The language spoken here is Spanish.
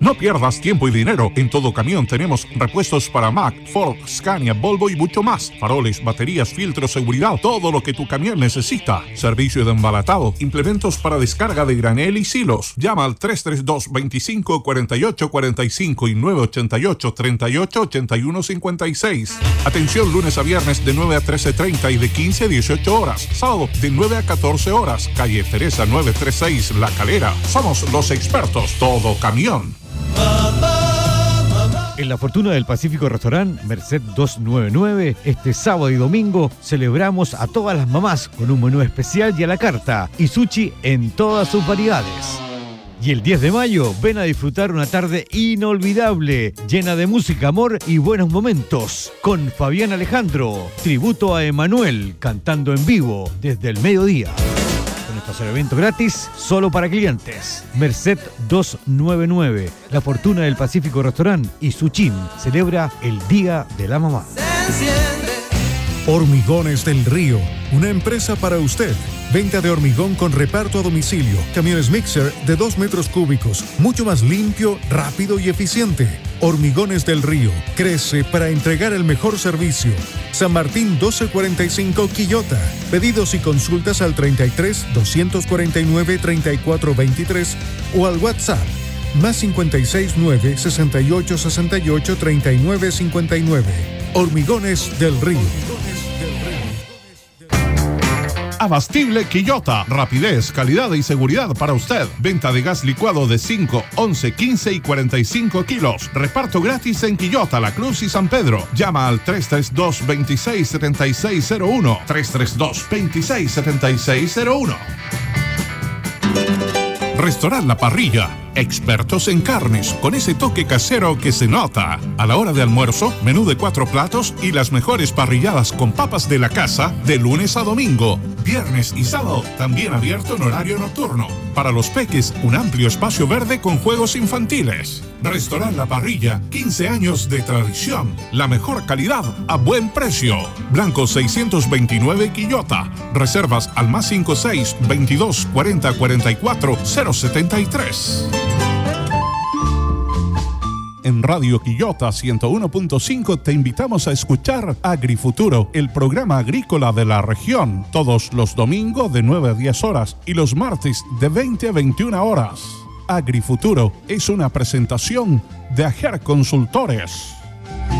No pierdas tiempo y dinero. En Todo Camión tenemos repuestos para Mack, Ford, Scania, Volvo y mucho más. Faroles, baterías, filtros, seguridad, todo lo que tu camión necesita. Servicio de embalatado, implementos para descarga de granel y silos. Llama al 332-25-48-45 y 988-38-81-56. Atención lunes a viernes de 9 a 13:30 y de 15 a 18 horas. Sábado de 9 a 14 horas. Calle Teresa 936, La Calera. Somos los expertos Todo Camión. En la Fortuna del Pacífico Restaurant, Merced 299, este sábado y domingo celebramos a todas las mamás con un menú especial y a la carta y sushi en todas sus variedades. Y el 10 de mayo, ven a disfrutar una tarde inolvidable, llena de música, amor y buenos momentos, con Fabián Alejandro, tributo a Emanuel, cantando en vivo desde el mediodía. Con estacionamiento gratis, solo para clientes. Merced 299, la Fortuna del Pacífico Restaurant y Suchín celebra el Día de la Mamá. Hormigones del Río, una empresa para usted. Venta de hormigón con reparto a domicilio. Camiones mixer de 2 metros cúbicos. Mucho más limpio, rápido y eficiente. Hormigones del Río. Crece para entregar el mejor servicio. San Martín 1245 Quillota. Pedidos y consultas al 33 249 3423 o al WhatsApp más 569 68 68 39 59. Hormigones del Río. Abastible Quillota. Rapidez, calidad y seguridad para usted. Venta de gas licuado de 5, 11, 15 y 45 kilos. Reparto gratis en Quillota, La Cruz y San Pedro. Llama al 332-267601. 332-267601. Restaurant La Parrilla. Expertos en carnes, con ese toque casero que se nota. A la hora de almuerzo, menú de 4 platos y las mejores parrilladas con papas de la casa de lunes a domingo. Viernes y sábado, también abierto en horario nocturno. Para los peques, un amplio espacio verde con juegos infantiles. Restaurant La Parrilla, 15 años de tradición. La mejor calidad a buen precio. Blanco 629 Quillota. Reservas al más 56 22 40 44 073. En Radio Quillota 101.5 te invitamos a escuchar Agrifuturo, el programa agrícola de la región, todos los domingos de 9 a 10 horas y los martes de 20 a 21 horas. Agrifuturo es una presentación de Ager Consultores.